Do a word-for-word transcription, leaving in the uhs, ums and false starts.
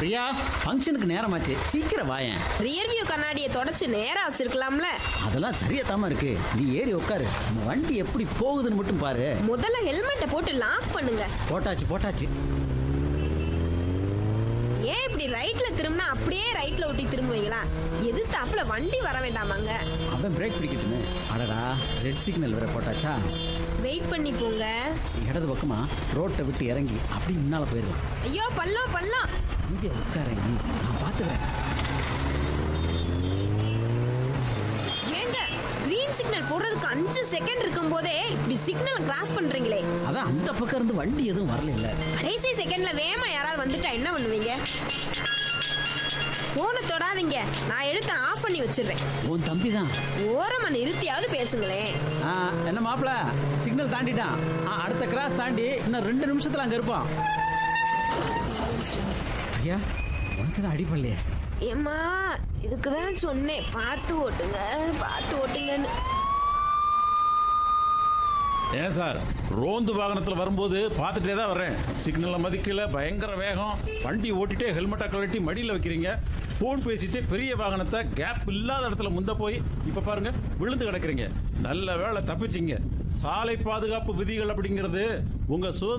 பிரியா, ஃபங்க்ஷனுக்கு நேரமாச்சு, சீக்கிரம் வாயேன். ரியர் வியூ கண்ணாடியை தொடச்சு நேரா வச்சிருக்கலாம்ல. அதெல்லாம் சரியா தாமா இருக்கு. நீ ஏறி உட்காரு. நம்ம வண்டி எப்படி போகுதுன்னு மட்டும் பாரு. முதல்ல ஹெல்மெட்டை போட்டு லாக் பண்ணுங்க. போட்டாச்சு போட்டாச்சு. ஏன் இப்படி ரைட்ல திரும்பினா அப்படியே ரைட்ல ஒட்டி திரும்புவீங்களா? எது தாப்புல வண்டி வர வேண்டாமாங்க? அவன் பிரேக் பிடிக்கட்டுமே. அடடா, ரெட் சிக்னல் வேற போட்டாச்சா? வெயிட் பண்ணி போங்க. இடது பக்கமா ரோட்டை விட்டு இறங்கி அப்படி முன்னால போயிடலாம். ஐயோ பள்ளம் பள்ளம். இங்கே உட்காரங்க, நான் பார்த்துக்கிறேன். ஏங்க கிரீன் சிக்னல் போடுறதுக்கு அஞ்சு செகண்ட் இருக்கும் போதே இப்படி சிக்னலை கிராஸ் பண்றீங்களே. அதான் அந்த பக்கம் இருந்து வண்டி எதுவும் வரல இல்ல. கடைசி செகண்ட்ல வேகமா யாராவது வந்துட்டா என்ன பண்ணுவீங்க? போனை தொடாதீங்க, நான் எடுத்து ஆஃப் பண்ணி வச்சிடுறேன். உன் தம்பி தான். ஓரமா நிறுத்தியாவது பேசுங்களேன். என்ன மாப்பிள, சிக்னல் தாண்டிட்டான். அடுத்த கிராஸ் தாண்டி இன்னும் ரெண்டு நிமிஷத்துல அங்க இருப்பான். ஐயா, உனக்கு தான் அடிப்படலையே. ஏம்மா, இதுக்குதான் சொன்னேன் பார்த்து ஓட்டுங்க பார்த்து ஓட்டுங்கன்னு. ஏன் சார், ரோந்து வாகனத்தில் வரும்போது பார்த்துட்டே தான் வரேன். சிக்னலை மதிக்கல, பயங்கர வேகம். வண்டி ஓட்டிகிட்டே ஹெல்மெட்டை கழட்டி மடியில் வைக்கிறீங்க. ஃபோன் பேசிட்டு பெரிய வாகனத்தை கேப் இல்லாத இடத்துல முந்த போய் இப்போ பாருங்க விழுந்து கிடக்குறீங்க. நல்ல வேளை தப்பிச்சிங்க. சாலை பாதுகாப்பு விதிகள் அப்படிங்கிறது உங்கள் சுதந்திர